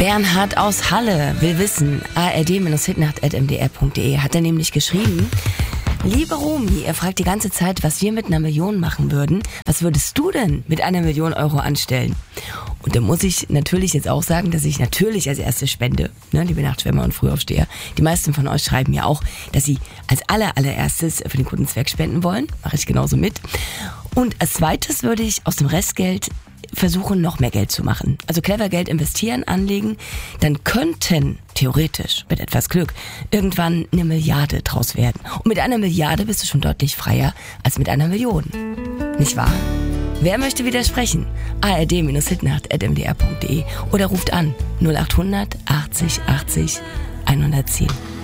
Bernhard aus Halle will wissen, ard-hitnacht@mdr.de hat er nämlich geschrieben: Liebe Romy, er fragt die ganze Zeit, was wir mit einer Million machen würden. Was würdest du denn mit 1 Million Euro anstellen? Und da muss ich natürlich jetzt auch sagen, dass ich natürlich als erstes spende, ne, liebe Nachtschwärmer und Frühaufsteher. Die meisten von euch schreiben ja auch, dass sie als allererstes für den guten Zweck spenden wollen. Mache ich genauso mit. Und als zweites würde ich aus dem Restgeld versuchen, noch mehr Geld zu machen. Also clever Geld investieren, anlegen. Dann könnten theoretisch, mit etwas Glück, irgendwann 1 Milliarde draus werden. Und mit 1 Milliarde bist du schon deutlich freier als mit 1 Million. Nicht wahr? Wer möchte widersprechen? ard-hitnacht@mdr.de oder ruft an 0800 80 80 110.